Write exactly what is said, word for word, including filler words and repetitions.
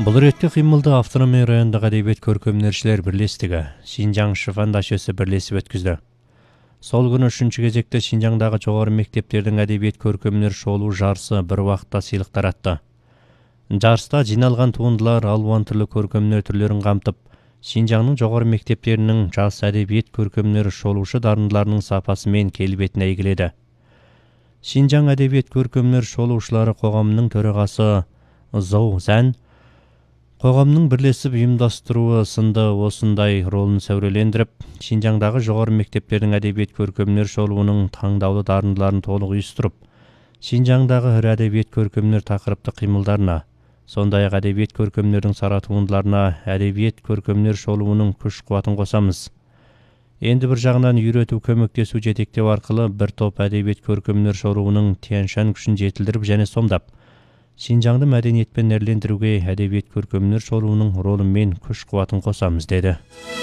Бұл ретте кыймылды автономия райондагы әдебиет көркөмдөрчүлөр бирлестиги Шинжаң Шифан дашөсү бирлесип өткүздү. Сол күнү үчүнчү кезекте Шинжаңдагы жогору мектептердин әдебиет көркөмдөр шоолуу жарысы бир убакта сыйлык таратты. Жарыста жиналган туындылар албан түрлүү көркөмдөр түрлөрүн камтып, Шинжаңдын жогору мектептеринин жас әдебиет көркөмдөр шоолушу дарындыларынын сапасы менен келбетин ийгиледи. Шинжаң әдебиет көркөмдөр шоолуучулары коомунун төрагасы Зоу Зан Қоғамның бірлесіп ұйымдастыруы сынды осындай ролын сәурелендіріп, Шинжаңдағы жоғары мектептердің әдебиет көркөмдөр шоолуунун таңдаулы дарындыларын толық үйістіріп, Шинжаңдағы ір әдебиет көркөмдөр тақырыпты қимылдарына, сондай-ақ әдебиет көркөмдөрдүн сара туындыларына әдебиет көркөмдөр шоолуунун күч-кубатын косамыз. Энди бір жагынан үйрөтүү көмөктесүү жетектөө аркылы бір топ әдебиет көркөмдөр шоолуунун тияншан күчүн жетилдирип жана сомдап, Шинжаңды мәдениетпен эрлендирүүгө әдебиет көркөмдөр шоолуунун ролу менен күч-кубатын косамыз деди.